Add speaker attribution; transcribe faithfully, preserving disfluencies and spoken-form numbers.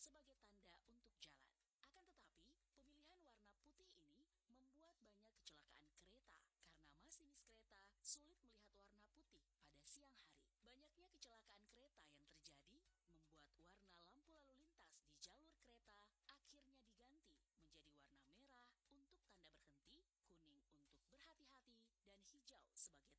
Speaker 1: sebagai tanda untuk jalan. Akan tetapi, pemilihan warna putih ini membuat banyak kecelakaan kereta karena masinis kereta sulit melihat warna putih pada siang hari. Banyaknya kecelakaan kereta yang terjadi membuat warna lampu lalu lintas di jalur kereta akhirnya diganti menjadi warna merah untuk tanda berhenti, kuning untuk berhati-hati, dan hijau sebagai